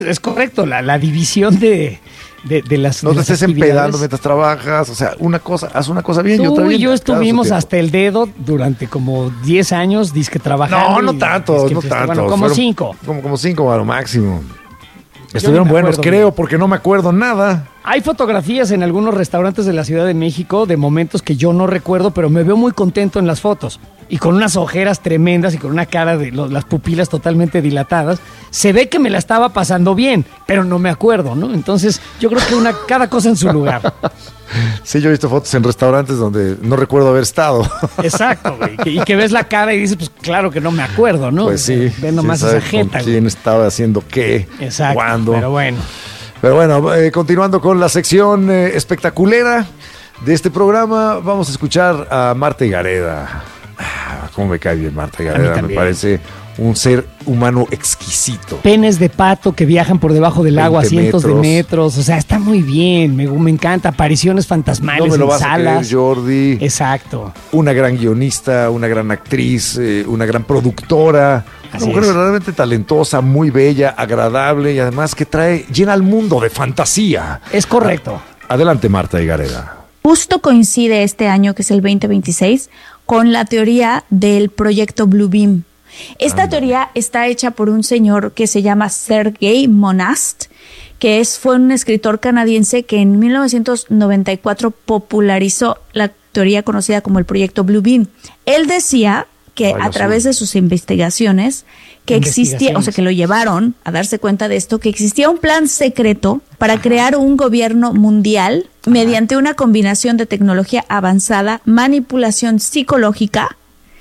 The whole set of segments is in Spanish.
Es correcto, la división de las. No de te las estés actividades. empedando mientras trabajas. O sea, haz una cosa bien y otra Tú bien. y yo cada estuvimos su hasta el dedo durante como 10 años, disque trabajando. No tanto, no tanto. Bueno, como Fueron 5. Como 5 a lo máximo. Estuvieron me buenos, acuerdo creo, bien. porque no me acuerdo nada. Hay fotografías en algunos restaurantes de la Ciudad de México de momentos que yo no recuerdo, pero me veo muy contento en las fotos. Y con unas ojeras tremendas y con una cara de las pupilas totalmente dilatadas. Se ve que me la estaba pasando bien, pero no me acuerdo, ¿no? Entonces, yo creo que cada cosa en su lugar. Sí, yo he visto fotos en restaurantes donde no recuerdo haber estado. Exacto, güey. Y que ves la cara y dices, pues claro que no me acuerdo, ¿no? Pues sí. Ve nomás sabe esa jeta, con quién estaba haciendo qué, Exacto. cuándo. Pero bueno. Continuando con la sección espectaculera de este programa, vamos a escuchar a Marta Gareda. Cómo me cae bien Marta Gareda, me parece un ser humano exquisito. Penes de pato que viajan por debajo del agua a cientos de metros, o sea, está muy bien, me encanta, apariciones fantasmales no me lo en vas salas. A creer, Jordi. Exacto. Una gran guionista, una gran actriz, una gran productora. Una mujer verdaderamente talentosa, muy bella, agradable y además que llena al mundo de fantasía. Es correcto. Adelante, Marta Gareda. Justo coincide este año, que es el 2026, con la teoría del proyecto Bluebeam. Esta teoría está hecha por un señor que se llama Sergei Monast, que fue un escritor canadiense que en 1994 popularizó la teoría conocida como el proyecto Bluebeam. Él decía que a través de sus investigaciones que existía, o sea, que lo llevaron a darse cuenta de esto, que existía un plan secreto para crear un gobierno mundial mediante una combinación de tecnología avanzada, manipulación psicológica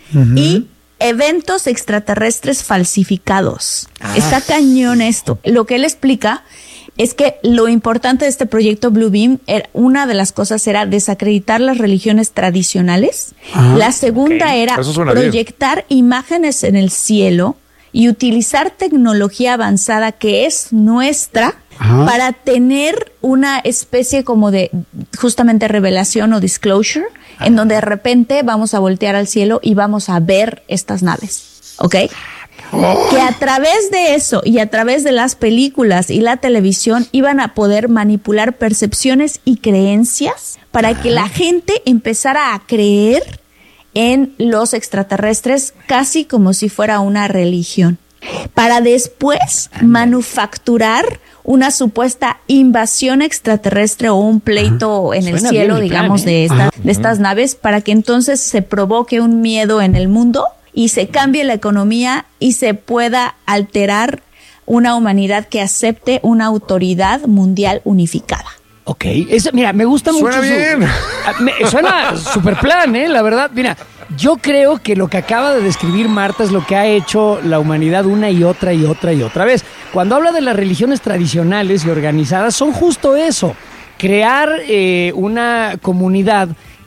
y eventos extraterrestres falsificados. Está cañón esto. Lo que él explica es que lo importante de este proyecto Bluebeam, una de las cosas era desacreditar las religiones tradicionales. La segunda era proyectar imágenes en el cielo y utilizar tecnología avanzada que es nuestra para tener una especie como de justamente revelación o disclosure, en donde de repente vamos a voltear al cielo y vamos a ver estas naves, ¿ok? Que a través de eso y a través de las películas y la televisión iban a poder manipular percepciones y creencias para que la gente empezara a creer en los extraterrestres casi como si fuera una religión, para después manufacturar una supuesta invasión extraterrestre o un pleito en el cielo, digamos, de estas naves, para que entonces se provoque un miedo en el mundo y se cambie la economía y se pueda alterar una humanidad que acepte una autoridad mundial unificada. Ok, mira, me gusta mucho. Suena bien. Suena super plan, la verdad. Mira, yo creo que lo que acaba de describir Marta es lo que ha hecho la humanidad una y otra y otra y otra vez. Cuando habla de las religiones tradicionales y organizadas, son justo eso. Crear una comunidad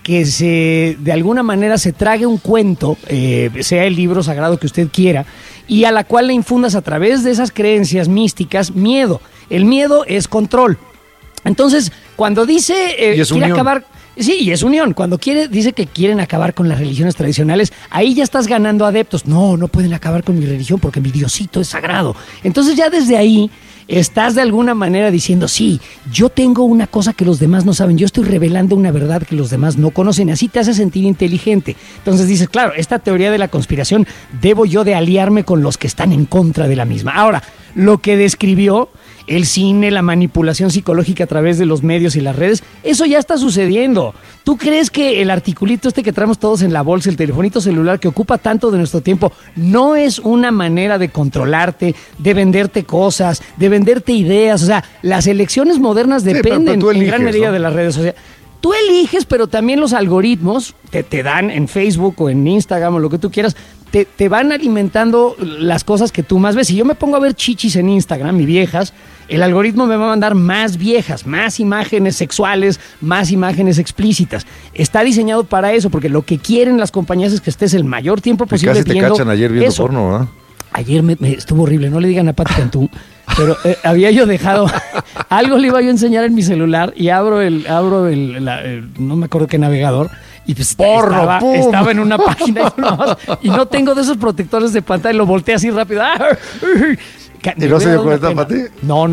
que de alguna manera se trague un cuento, sea el libro sagrado que usted quiera, y a la cual le infundas a través de esas creencias místicas miedo. El miedo es control. Entonces, cuando dice quiere acabar, sí, y es unión. Cuando dice que quieren acabar con las religiones tradicionales, ahí ya estás ganando adeptos. No pueden acabar con mi religión porque mi Diosito es sagrado. Entonces ya desde ahí estás de alguna manera diciendo, sí, yo tengo una cosa que los demás no saben, yo estoy revelando una verdad que los demás no conocen, así te hace sentir inteligente. Entonces dices, claro, esta teoría de la conspiración, debo yo de aliarme con los que están en contra de la misma. Ahora, lo que describió el cine, la manipulación psicológica a través de los medios y las redes, eso ya está sucediendo. ¿Tú crees que el articulito que traemos todos en la bolsa, el telefonito celular que ocupa tanto de nuestro tiempo, no es una manera de controlarte, de venderte cosas, de venderte ideas? O sea, las elecciones modernas dependen pero en gran medida, ¿no?, de las redes sociales. Tú eliges, pero también los algoritmos te dan en Facebook o en Instagram o lo que tú quieras, te van alimentando las cosas que tú más ves. Si yo me pongo a ver chichis en Instagram y viejas, el algoritmo me va a mandar más viejas, más imágenes sexuales, más imágenes explícitas. Está diseñado para eso, porque lo que quieren las compañías es que estés el mayor tiempo posible viendo. Casi te cachan ayer viendo eso. Porno, ¿verdad? Ayer me estuvo horrible, no le digan a Pati Cantú, pero había yo dejado, algo le iba yo a enseñar en mi celular y abro no me acuerdo qué navegador, y pues estaba en una página y no tengo de esos protectores de pantalla, lo volteé así rápido. ¿Y no se dio cuenta, Pati? No,